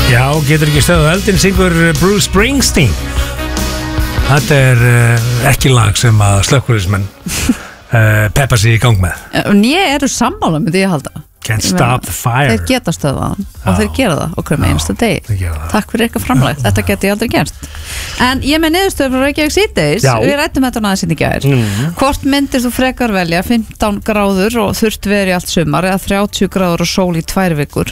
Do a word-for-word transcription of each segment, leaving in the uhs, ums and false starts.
Já, getur ekki stöðu eldin syngur Bruce Springsteen. Þetta er uh, ekki lag sem að slökkviliðsmenn uh, peppa sig í gang með. En ég eru sammála með því að halda. Can't stop the fire. Þeir geta stöðvað og þeir gera það okkur með einstu degi. Takk fyrir eitthvað framlægt, þetta geti ég aldrei gert. En ég með niðurstöðu frá Reykjavík síðdegis, við rættum þetta næðis inn í gær. Mm. Hvort myndir þú frekar velja fimmtán gráður og þurft verið allt sumar eða þrjátíu gráður og sól í tvær vikur?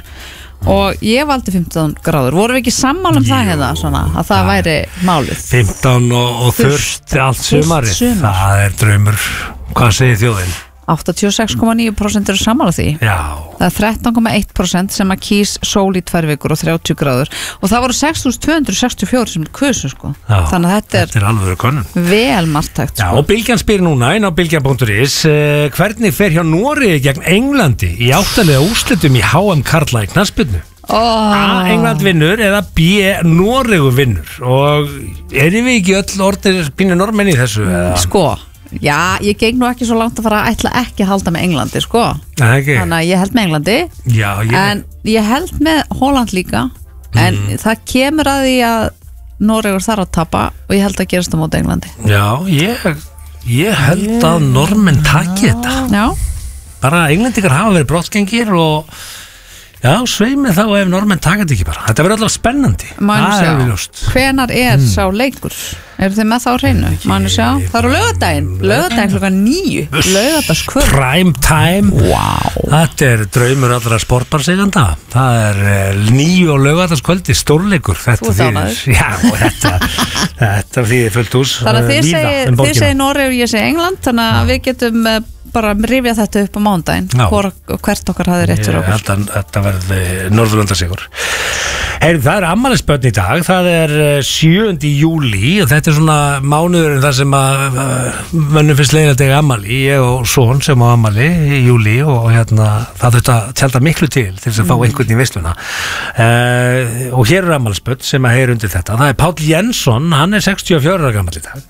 Og ég valdi fimmtán gráður. Vorum við ekki sammála um það hérna svona, að það væri málið? fimmtán og, og þurft allt sumarið. Sumar. Það er draumur. Hvað segir þjóðin? áttatíu og sex komma níu prósent eru sammála því. Já. Það er þrettán komma eitt prósent sem að kýs sól í tvær vikur og þrjátíu gráður og það voru sex þúsund tvö hundruð sextíu og fjögur sem kusu sko. Já, þannig að þetta er, þetta er alveg könnun. Vel margtækt sko. Já, og Bylgjan spyr núna inn á bylgjan punktur is uh, hvernig fer hjá Noregi gegn Englandi í áttalega úrslitum í H M karla í knattspyrnu? Oh. A. England vinnur eða B. Noregu vinnur og erum við ekki öll orðir pínu normenn í þessu? Mm, sko Já, ég geng nú ekki svo langt að fara að ætla ekki að halda með Englandi, sko. Okay. Þannig að ég held með Englandi. Já, ég... En ég held með Holland líka. En mm. það kemur að því að Noregur þarf að tapa og ég held að gerast á móti Englandi. Já, ég, ég held ég... að normenn taki þetta. Já. Bara Englendingar hafa verið brottgengir og já, sveimi þá ef normenn taka þetta ekki bara. Þetta verður alltaf spennandi. Það er ljóst. Hvenar er mm. sá leikur? Eru þið með þá á hreinu? Mánu sjá, það eru laugardaginn Laugardaginn klukkan níu Laugardagskvöld Prime time wow. Þetta er draumur allra sportbarsiganda. Það er níu á laugardagskvöldi stórleikur. Þetta þýðir Já, og þetta Þetta þýðir fullt hús. Þannig að þið segir um Þið segir Noreg og ég segi England. Þannig að við getum bara rifja þetta upp á mánudaginn hvert okkar hafði rétt fyrir okkur. Þetta, þetta verði Norðurlandasigur. Hey, það er afmælisbörn í dag. Það er sjöunda júlí og þetta er svona mánuðurinn þar sem að uh, mönnum finnst leiðilegt að eiga afmæli. Ég og son sem á afmæli í júlí og hérna það þetta tjálta miklu til til þess að fá einhvern í veisluna. Uh, og hér er afmælisbörn sem að heyra undir þetta. Það er Páll Jensson, hann er sextíu og fjögurra ára gamall í dag.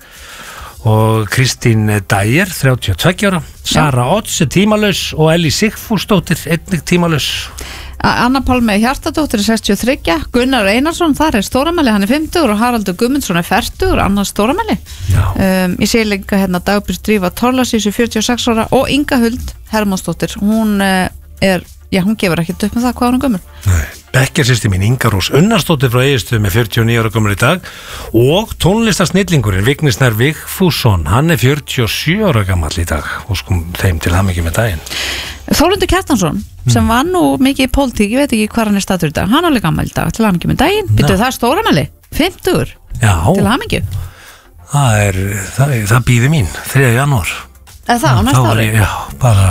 Og Kristín Dæger, þrjátíu og tveggja ára. Sara Odds er tímalaus og Elli Sigfúsdóttir einnig tímalaus. Anna Pálmi Hjartadóttir er sextíu og þrjú. Gunnar Einarsson, þar er stóramæli, hann er fimmtugur og Haraldur Guðmundsson er fertugur, annar stóramæli. Um, ég sé líka hérna Dagbjörn Drífa Torlasísu, fjörutíu og sex ára og Inga Huld Hermannsdóttir, hún uh, er, já hún gefur ekkert upp með það hvað hún er gömul. Nei. Bekkjarsystir mín Inga Rós Unnarsdóttir frá Egilsstöðum með fjörutíu og níu ára gömul í dag og tónlistarsnillingurinn Vignis Snær Vigfússon, hann er fjörutíu og sjö ára gamall í dag og sko þeim til hamingju með daginn. Þórlindur Kjartansson sem mm. var nú mikið í pólitík, ég veit ekki hvað hann er statur í dag, hann er alveg gamall í dag, til hamingju með daginn. Býttu það er stóramæli, fimmtugur til hamingju. Það er, það, það býði mín, þriðja janúar. Eða það á næsta ári? Já, bara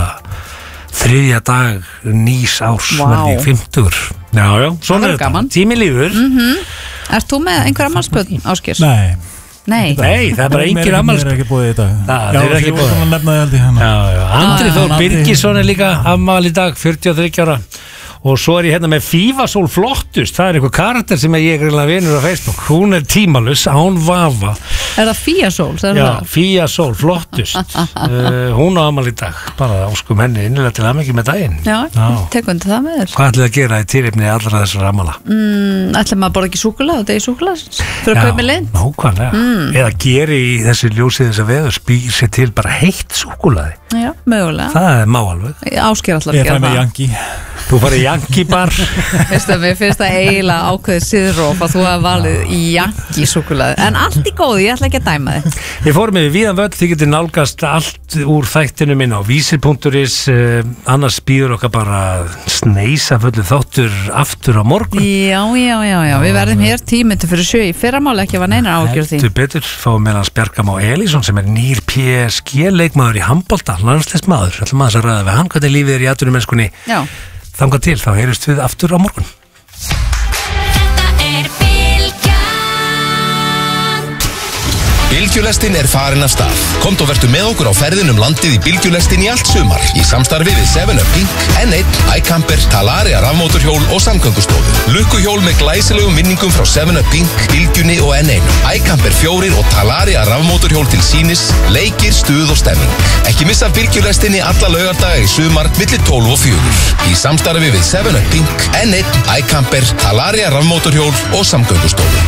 þriðja dag nýs árs wow. verði fimmtugur. Já, já, svona er þetta. Tími lífur. Mm-hmm. Ert þú með einhver afmælisbörn, Ásgeir? Nei. Nei. Nei, það er bara engin afmælisbörn. Það er ekki búið í dag. Það er ekki búið. Já, já. Andri Þór Birgisson er líka afmæli í dag, fjörutíu og þriggja ára. Og svo er ég hérna með Fífasól Flottust. Það er einhver karakter sem ég er greinlega vinur á Facebook. Hún er tímalus, án vafa. Er það Fíasól? Já, Fíasól Flottust. uh, Hún á afmæli í dag. Bara áskum henni innilega til hamingju með daginn. Já, tekum þetta það með þér. Hvað ætlið að gera í tilefni allra þessar afmæla? Mm, ætlið maður að borða ekki súkkulaði og degi súkkulaði fyrir að kaupa með leið? Nákvæmlega. Mm. Eða geri í þessi ljósið þess að veður spýr sér til bara heitt súkkulaði. Já, mögulega. Það er má alveg. Ásker alltaf að gera það. Þú farið í Yankee bar. Veistu að mér finnst það eiginlega ákveðið siðróf að þú hafa valið í Yankee súkkulaði. En allt í góðu, ég ætla ekki að dæma þið. Ég fór með víðan völl, þið getur nálgast allt úr þættinu minn á vísir punktur is. eh, Annars býður okkar bara sneisa fullu þáttur aftur á morgun. Já, já, já, já. Við verðum hér tímyndu fyrir sjö í fyrramáli, ekki var neinar ágjörð því. Heldur betur, fáum með hans Bjarka Má Elísson sem er nýr P S G leikmaður í handbolta, landsliðsmaður. Ætlum aðeins að ræða við hann hvernig lífið er í atvinnumennskunni. Já. Þangað til, þá heyrjumst við aftur á morgun. Þetta er Bylgjan. Bylgjulestin er farin af stað. Komdu og vertu með okkur á ferðin um landið í Bylgjulestin í allt sumar. Í samstarfi við seven up Pink, N eitt, iCamper, Talaria rafmótorhjól og samgöngustofu. Lukkuhjól með glæsilegum minningum frá seven up Pink, Bylgjunni og N eitt. iCamper fjórir og Talaria rafmótorhjól til sýnis, leikir, stuð og stemming. Ekki missa Bylgjulestinni alla laugardaga í sumar milli tólf og fjögur. Í samstarfi við seven up Pink, N eitt, iCamper, Talaria rafmótorhjól og samgöngustofu.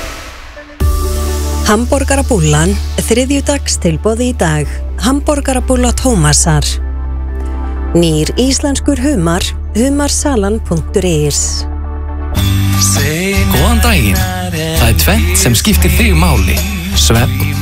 Hamborgarabúllan, þriðjudags tilboði í dag. Hamborgarabúlla Tómasar. Nýr íslenskur humar, humarsalan punktur is. Góðan daginn. Það er tvennt sem skiptir þig máli. Svefn